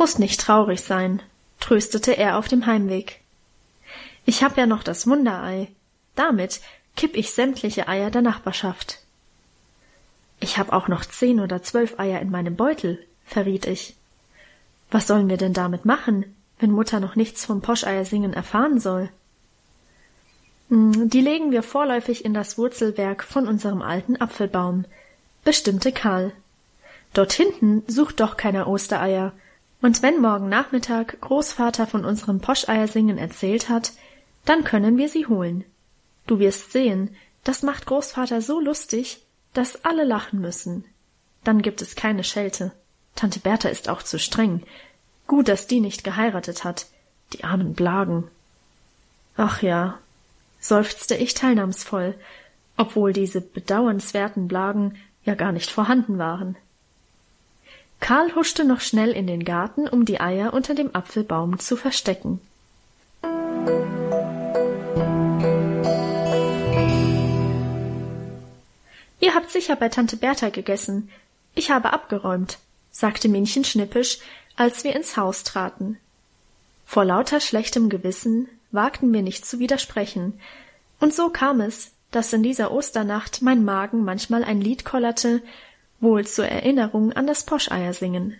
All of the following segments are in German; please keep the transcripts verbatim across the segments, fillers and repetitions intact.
»Musst nicht traurig sein«, tröstete er auf dem Heimweg. »Ich hab ja noch das Wunderei. Damit kipp ich sämtliche Eier der Nachbarschaft.« »Ich hab auch noch zehn oder zwölf Eier in meinem Beutel«, verriet ich. »Was sollen wir denn damit machen, wenn Mutter noch nichts vom Poscheiersingen erfahren soll?« »Die legen wir vorläufig in das Wurzelwerk von unserem alten Apfelbaum«, bestimmte Karl. »Dort hinten sucht doch keiner Ostereier, und wenn morgen Nachmittag Großvater von unserem Poscheiersingen erzählt hat, dann können wir sie holen. Du wirst sehen, das macht Großvater so lustig, dass alle lachen müssen. Dann gibt es keine Schelte. Tante Bertha ist auch zu streng. Gut, dass die nicht geheiratet hat. Die armen Blagen.« »Ach ja«, seufzte ich teilnahmsvoll, obwohl diese bedauernswerten Blagen ja gar nicht vorhanden waren. Karl huschte noch schnell in den Garten, um die Eier unter dem Apfelbaum zu verstecken. »Ihr habt sicher bei Tante Bertha gegessen. Ich habe abgeräumt«, sagte Minchen schnippisch, als wir ins Haus traten. Vor lauter schlechtem Gewissen wagten wir nicht zu widersprechen, und so kam es, dass in dieser Osternacht mein Magen manchmal ein Lied kollerte, wohl zur Erinnerung an das Poscheiersingen.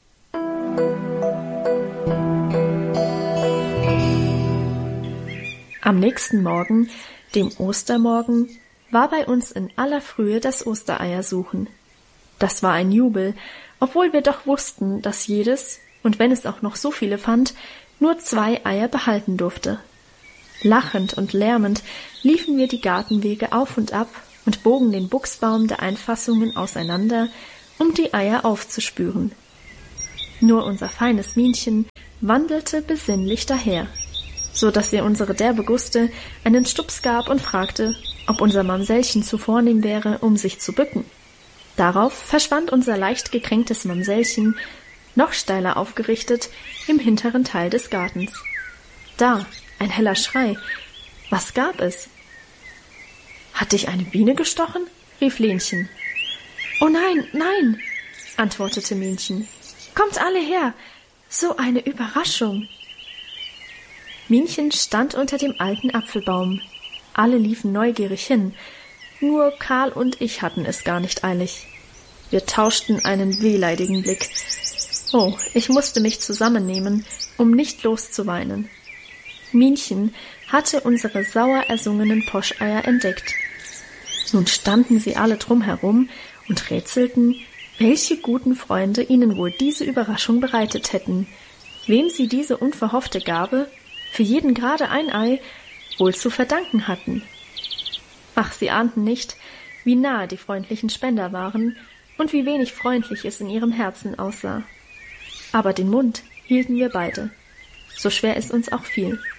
Am nächsten Morgen, dem Ostermorgen, war bei uns in aller Frühe das Ostereiersuchen. Das war ein Jubel, obwohl wir doch wussten, dass jedes, und wenn es auch noch so viele fand, nur zwei Eier behalten durfte. Lachend und lärmend liefen wir die Gartenwege auf und ab und bogen den Buchsbaum der Einfassungen auseinander, um die Eier aufzuspüren. Nur unser feines Minchen wandelte besinnlich daher, so dass ihr unsere derbe Guste einen Stups gab und fragte, ob unser Mamsellchen zu vornehm wäre, um sich zu bücken. Darauf verschwand unser leicht gekränktes Mamsellchen, noch steiler aufgerichtet, im hinteren Teil des Gartens. Da, ein heller Schrei. Was gab es? »Hat dich eine Biene gestochen?« rief Lenchen. »Oh nein, nein«, antwortete Minchen. »Kommt alle her! So eine Überraschung!« Minchen stand unter dem alten Apfelbaum. Alle liefen neugierig hin. Nur Karl und ich hatten es gar nicht eilig. Wir tauschten einen wehleidigen Blick. Oh, ich musste mich zusammennehmen, um nicht loszuweinen. Minchen hatte unsere sauer ersungenen Poscheier entdeckt. Nun standen sie alle drum herum und rätselten, welche guten Freunde ihnen wohl diese Überraschung bereitet hätten, wem sie diese unverhoffte Gabe, für jeden gerade ein Ei, wohl zu verdanken hatten. Ach, sie ahnten nicht, wie nahe die freundlichen Spender waren und wie wenig freundlich es in ihrem Herzen aussah. Aber den Mund hielten wir beide, so schwer es uns auch fiel.